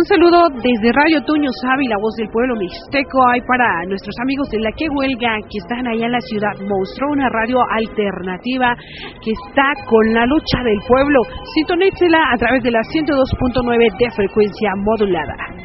saludo desde Radio Toño Sabi, la voz del pueblo mixteco. Hay para nuestros amigos de la que huelga, que están allá en la ciudad Monstruo, una radio alternativa que está con la lucha del pueblo. Sintonícela a través de la 102.9 de frecuencia modulada.